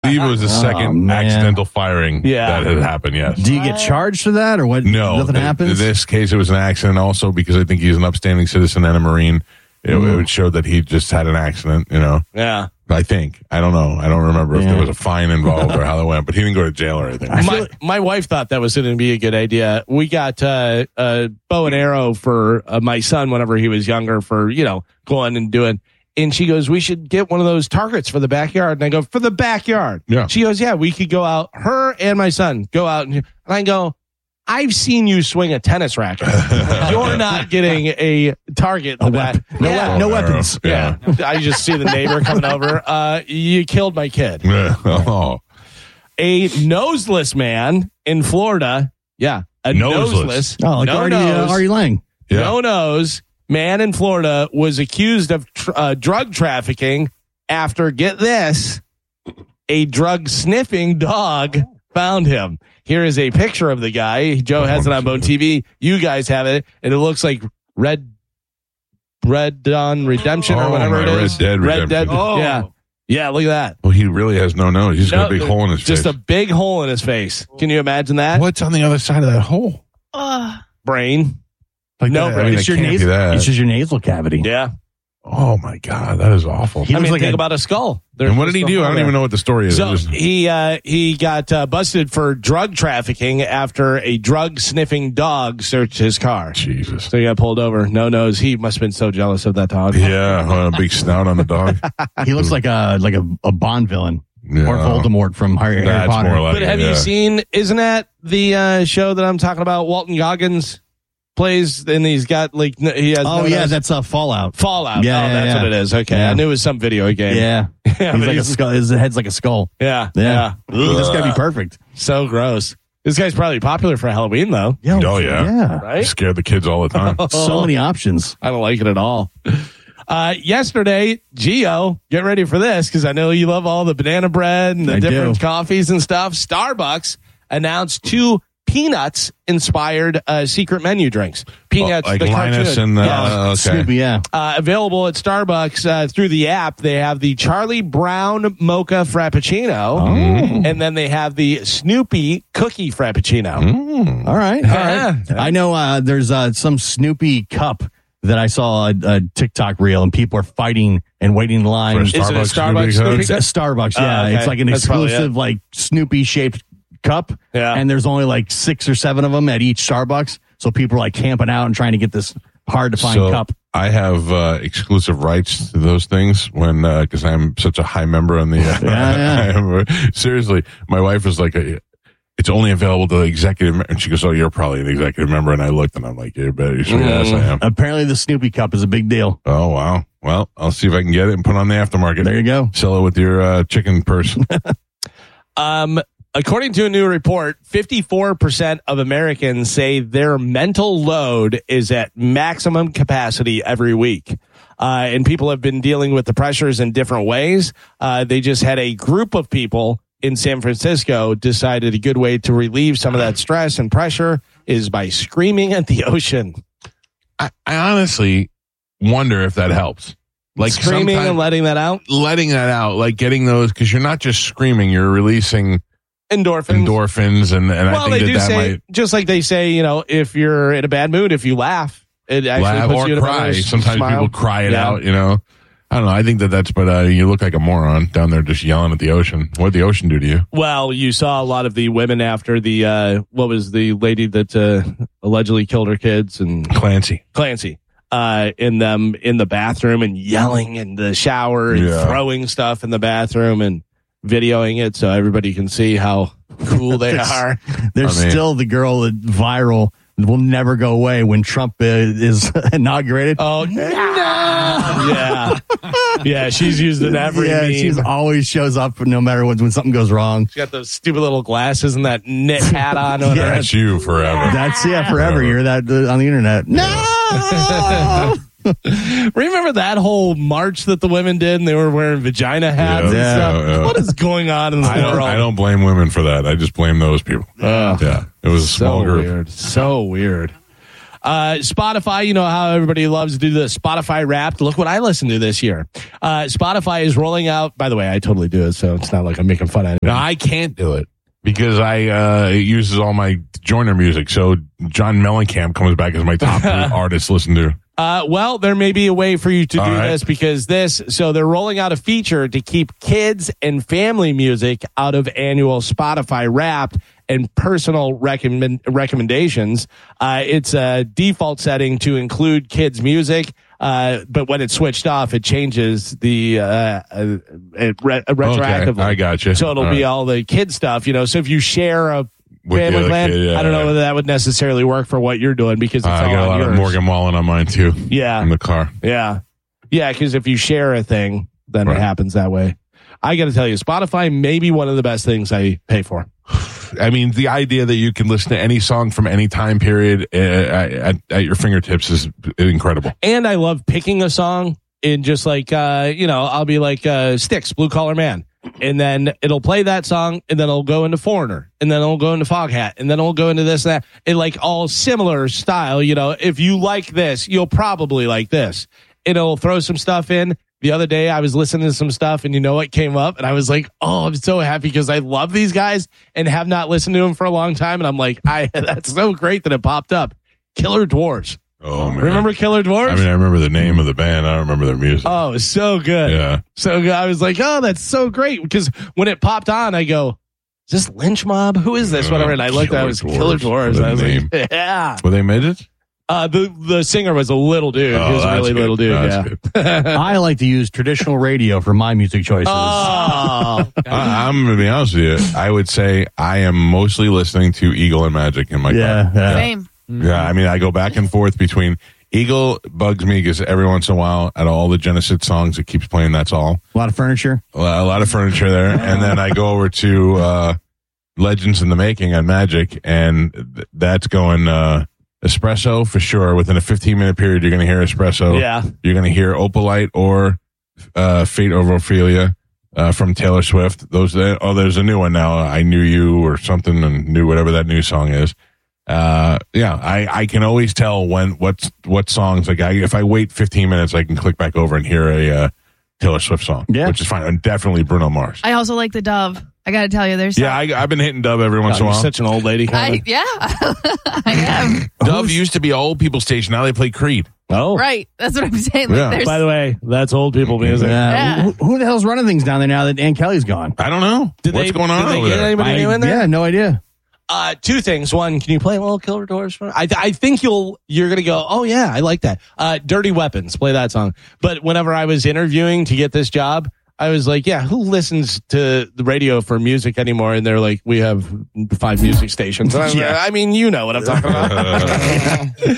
believe it was the second accidental firing that had happened, yes. Do you get charged for that or what? No. Nothing happens? In this case, it was an accident also because I think he's an upstanding citizen and a Marine. It would show that he just had an accident, Yeah. I think. I don't know. I don't remember if there was a fine involved or how it went, but he didn't go to jail or anything. My wife thought that was going to be a good idea. We got a bow and arrow for my son whenever he was younger for, going and doing. And she goes, we should get one of those targets for the backyard. And I go, for the backyard? Yeah. She goes, yeah, we could go out, her and my son go out. And I go, I've seen you swing a tennis racket. You're not getting a target. No weapons. Yeah. I just see the neighbor coming over. You killed my kid. Oh. A noseless man in Florida. Yeah. A noseless. Oh, like Artie Lang. Yeah. No nose man in Florida was accused of drug trafficking after, get this, a drug sniffing dog found him. Here is a picture of the guy. Joe has it on Bone TV. You guys have it, and it looks like Red Dawn Redemption or whatever it is. Red Dead Redemption. Oh. Yeah, look at that. Well, he really has no nose. He's got a big hole in his face. Just a big hole in his face. Can you imagine that? What's on the other side of that hole? Brain. Like no, brain. It's just your nasal cavity. Yeah. Oh my God, that is awful. Think about a skull. And what did he do? I don't even know what the story is. So he got busted for drug trafficking after a drug sniffing dog searched his car. Jesus. So he got pulled over. No nose. He must have been so jealous of that dog. Yeah, a big snout on the dog. He looks like a Bond villain. Yeah. Or Voldemort from Harry Potter. More like But have you seen, isn't that the show that I'm talking about? Walton Goggins plays, and he's got he has. That's Fallout. Fallout. Yeah, that's what it is. Okay, yeah. I knew it was some video game. Yeah, he's like a skull. His head's like a skull. Yeah. This gotta be perfect. So gross. This guy's probably popular for Halloween though. Oh yeah. Right? Scared the kids all the time. So many options. I don't like it at all. Yesterday, Gio, get ready for this because I know you love all the banana bread and the different coffees and stuff. Starbucks announced 2 Peanuts-inspired secret menu drinks. Peanuts, like the Linus cartoon. and Snoopy, yeah. Available at Starbucks through the app. They have the Charlie Brown Mocha Frappuccino, and then they have the Snoopy Cookie Frappuccino. All right. I know there's some Snoopy cup that I saw a TikTok reel, and people are fighting and waiting in line. Is it a Starbucks Snoopy It's a Starbucks, yeah. okay. It's like an exclusive, Snoopy-shaped cup, and there's only 6 or 7 of them at each Starbucks. So people are camping out and trying to get this hard to find cup. I have exclusive rights to those things when because I'm such a high member on the. Seriously, my wife was like, "It's only available to the executive," and she goes, "Oh, you're probably an executive member." And I looked, and I'm like, "You bet you sure yes, I am." Apparently, the Snoopy cup is a big deal. Oh wow! Well, I'll see if I can get it and put it on the aftermarket. There you go. Sell it with your chicken purse. According to a new report, 54% of Americans say their mental load is at maximum capacity every week. And people have been dealing with the pressures in different ways. They just had a group of people in San Francisco decided a good way to relieve some of that stress and pressure is by screaming at the ocean. I honestly wonder if that helps. Screaming and letting that out? Letting that out, getting those, because you're not just screaming, you're releasing endorphins, and I think they that say, might, just like they say, if you're in a bad mood, if you laugh, it actually puts you in a cry. better Sometimes smile. people cry it out. I don't know. I think that's, but you look like a moron down there just yelling at the ocean. What did the ocean do to you? Well, you saw a lot of the women after the what was the lady that allegedly killed her kids and Clancy. In the bathroom and yelling in the shower and throwing stuff in the bathroom and videoing it so everybody can see how cool they are. There's still the girl that viral will never go away when Trump is inaugurated. Oh, no. Yeah, she's used in every meme. She always shows up no matter when something goes wrong. She's got those stupid little glasses and that knit hat on. That's you forever. That's, forever. You're that on the internet. No! Remember that whole march that the women did and they were wearing vagina hats and stuff? Yeah. What is going on in the world? I don't blame women for that. I just blame those people. It was a small group. So weird. Spotify, you know how everybody loves to do the Spotify Wrapped. Look what I listened to this year. Spotify is rolling out. By the way, I totally do it, so it's not like I'm making fun of it. No, I can't do it because it uses all my Joyner music. So John Mellencamp comes back as my top artist to listen to. Well, there may be a way for you to do this because so they're rolling out a feature to keep kids and family music out of annual Spotify Wrapped and personal recommendations. It's a default setting to include kids' music, but when it's switched off, it changes the retroactively. Okay, I got you. So it'll be all the kid stuff, you know. So if you share a family plan, I don't know whether that would necessarily work for what you're doing because it's all I got a lot of Morgan Wallen on mine too. Yeah, in the car. Yeah, because if you share a thing, then it happens that way. I got to tell you, Spotify may be one of the best things I pay for. I mean, the idea that you can listen to any song from any time period at your fingertips is incredible. And I love picking a song in just like, I'll be like Styx, Blue Collar Man. And then it'll play that song, and then it'll go into Foreigner, and then it'll go into Foghat, and then it'll go into this and that. And like all similar style, you know, if you like this, you'll probably like this. It'll throw some stuff in. The other day I was listening to some stuff and you know what came up? And I was like, oh, I'm so happy because I love these guys and have not listened to them for a long time. And I'm like, that's so great that it popped up. Killer Dwarfs. Oh, man. Remember Killer Dwarfs? I mean, I remember the name of the band. I don't remember their music. Oh, so good. Yeah. So good. I was like, oh, that's so great. Because when it popped on, I go, is this Lynch Mob? Who is this? Whatever. And I looked at it, was Killer Dwarfs. I was like, yeah. Were they midgets? The singer was a little dude. He was a really little dude. I like to use traditional radio for my music choices. Oh. I'm going to be honest with you. I would say I am mostly listening to Eagle and Magic in my car. Same. Yeah, I mean, I go back and forth between Eagle bugs me because every once in a while, at all the Genesis songs, it keeps playing That's All. A lot of furniture. A lot of furniture there. And then I go over to Legends in the Making on Magic, and that's going Espresso for sure. Within a 15-minute period, you're going to hear Espresso. Yeah. You're going to hear Opalite or Fate Over Ophelia from Taylor Swift. There's a new one now. I Knew You or something, and Knew whatever that new song is. I can always tell what songs. Like if I wait 15 minutes, I can click back over and hear a Taylor Swift song, which is fine. And definitely Bruno Mars. I also like the Dove. I got to tell you, there's I've been hitting Dove every once in a while. You're such an old lady. I am. Dove used to be an old people station. Now they play Creed. Oh, right. That's what I'm saying. Yeah. By the way, that's old people music. Yeah. Who the hell's running things down there now that Ann Kelly's gone? I don't know. What's going on over there? Anybody new in there? Yeah, no idea. Two things. One, can you play a little Killer Dwarfs? I think you're going to go, oh yeah, I like that. Dirty Weapons, play that song. But whenever I was interviewing to get this job, I was like, yeah, who listens to the radio for music anymore? And they're like, we have 5 music stations. I mean, you know what I'm talking about.